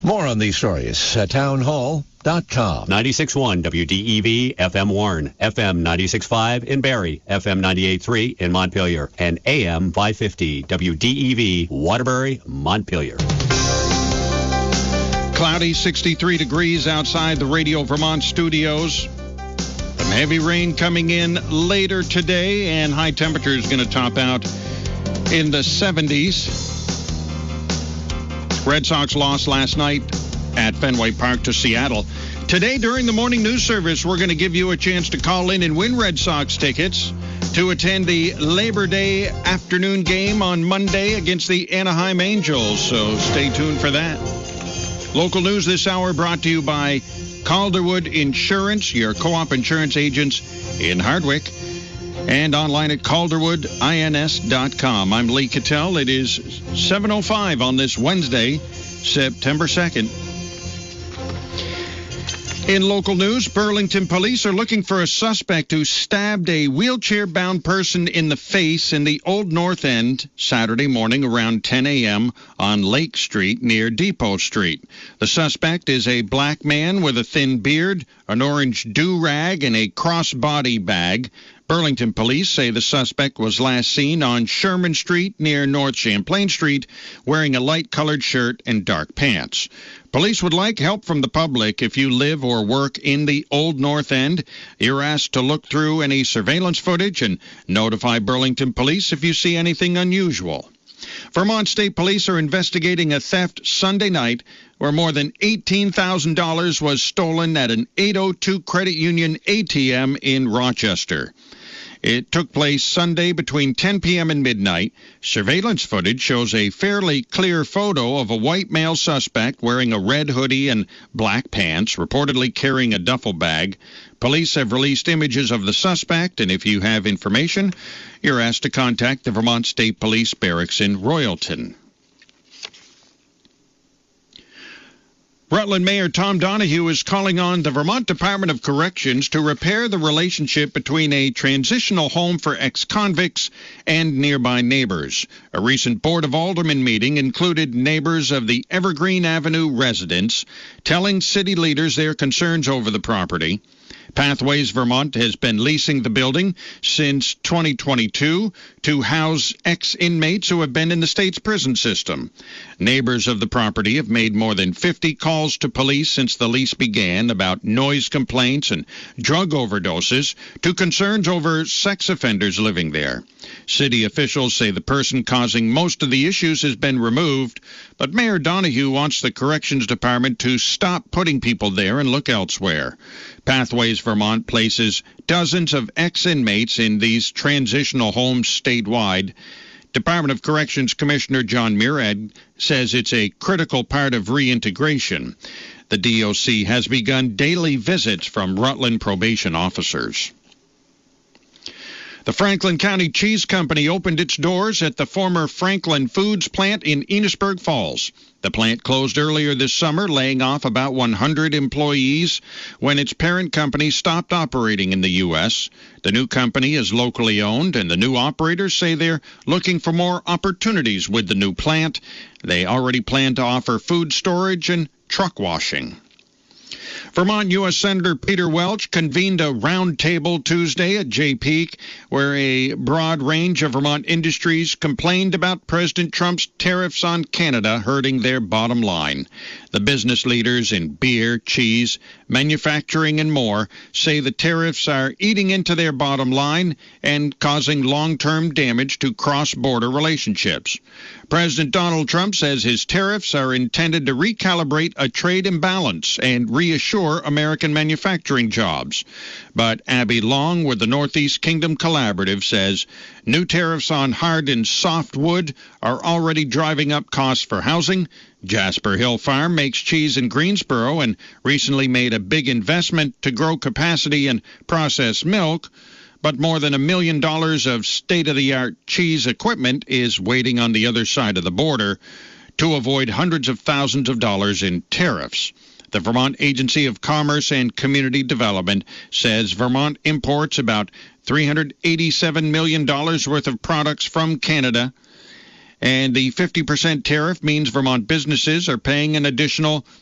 More on these stories at townhall.com. 96.1 WDEV, FM Warren, FM 96.5 in Barrie, FM 98.3 in Montpelier, and AM 550 WDEV, Waterbury, Montpelier. Cloudy, 63 degrees outside the Radio Vermont studios. Some heavy rain coming in later today, and high temperature is going to top out in the 70s. Red Sox lost last night at Fenway Park to Seattle. Today, during the morning news service, we're going to give you a chance to call in and win Red Sox tickets to attend the Labor Day afternoon game on Monday against the Anaheim Angels. So stay tuned for that. Local news this hour brought to you by Calderwood Insurance, your co-op insurance agents in Hardwick, and online at calderwoodins.com. I'm Lee Cattell. It is 7:05 on this Wednesday, September 2nd. In local news, Burlington police are looking for a suspect who stabbed a wheelchair-bound person in the face in the Old North End Saturday morning around 10 a.m. on Lake Street near Depot Street. The suspect is a black man with a thin beard, an orange do-rag, and a cross-body bag. Burlington police say the suspect was last seen on Sherman Street near North Champlain Street wearing a light-colored shirt and dark pants. Police would like help from the public. If you live or work in the Old North End, you're asked to look through any surveillance footage and notify Burlington police if you see anything unusual. Vermont State Police are investigating a theft Sunday night where more than $18,000 was stolen at an 802 Credit Union ATM in Rochester. It took place Sunday between 10 p.m. and midnight. Surveillance footage shows a fairly clear photo of a white male suspect wearing a red hoodie and black pants, reportedly carrying a duffel bag. Police have released images of the suspect, and if you have information, you're asked to contact the Vermont State Police Barracks in Royalton. Rutland Mayor Tom Donahue is calling on the Vermont Department of Corrections to repair the relationship between a transitional home for ex-convicts and nearby neighbors. A recent Board of Aldermen meeting included neighbors of the Evergreen Avenue residents telling city leaders their concerns over the property. Pathways Vermont has been leasing the building since 2022 to house ex-inmates who have been in the state's prison system. Neighbors of the property have made more than 50 calls to police since the lease began about noise complaints and drug overdoses to concerns over sex offenders living there. City officials say the person causing most of the issues has been removed, but Mayor Donahue wants the Corrections Department to stop putting people there and look elsewhere. Pathways Vermont places dozens of ex-inmates in these transitional homes statewide. Department of Corrections Commissioner John Murad says it's a critical part of reintegration. The DOC has begun daily visits from Rutland probation officers. The Franklin County Cheese Company opened its doors at the former Franklin Foods plant in Enosburg Falls. The plant closed earlier this summer, laying off about 100 employees when its parent company stopped operating in the U.S. The new company is locally owned, and the new operators say they're looking for more opportunities with the new plant. They already plan to offer food storage and truck washing. Vermont U.S. Senator Peter Welch convened a roundtable Tuesday at Jay Peak, where a broad range of Vermont industries complained about President Trump's tariffs on Canada hurting their bottom line. The business leaders in beer, cheese, manufacturing, and more say the tariffs are eating into their bottom line and causing long-term damage to cross-border relationships. President Donald Trump says his tariffs are intended to recalibrate a trade imbalance and reassure American manufacturing jobs. But Abby Long with the Northeast Kingdom Collaborative says new tariffs on hard and soft wood are already driving up costs for housing. Jasper Hill Farm makes cheese in Greensboro and recently made a big investment to grow capacity and process milk. But more than $1 million of state-of-the-art cheese equipment is waiting on the other side of the border to avoid hundreds of thousands of dollars in tariffs. The Vermont Agency of Commerce and Community Development says Vermont imports about $387 million worth of products from Canada, And the 50% tariff means Vermont businesses are paying an additional